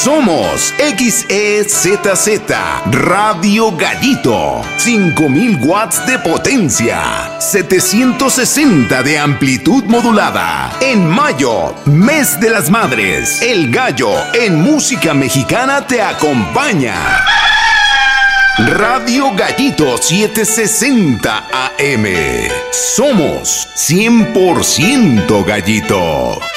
Somos XEZZ Radio Gallito. 5000 watts de potencia. 760 de amplitud modulada. En mayo, mes de las madres, El Gallo en música mexicana te acompaña. Radio Gallito 760 AM. Somos 100% Gallito.